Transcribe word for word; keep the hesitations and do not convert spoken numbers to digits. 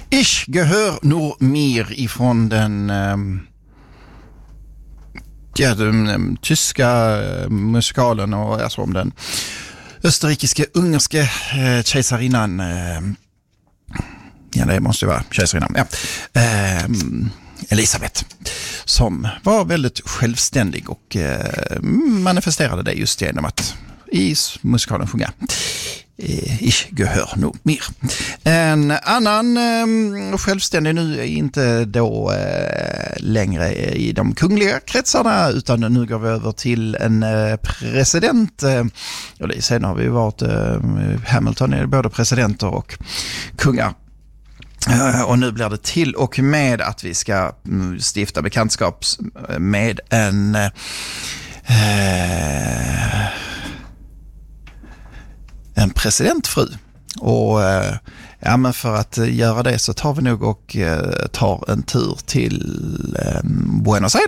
Ich gehör nur mer ifrån den, um, ja, den um, tyska uh, musikalen och alltså om den österrikiske ungerske uh, kejsarinnan. Uh, ja, det måste vara kejsarinnan. Ja. Uh, Elisabeth, som var väldigt självständig och uh, manifesterade det just genom att i musikalen sjunga Ich gehör nog mer. En annan eh, självständig nu är inte då eh, längre i de kungliga kretsarna, utan nu går vi över till en eh, president. Eh, och sen har vi varit eh, Hamilton är både presidenter och kungar. Uh, och nu blir det till och med att vi ska mm, stifta bekantskap med en uh, en presidentfru. Och uh, ja, men för att uh, göra det så tar vi nog och uh, tar en tur till um, Buenos Aires.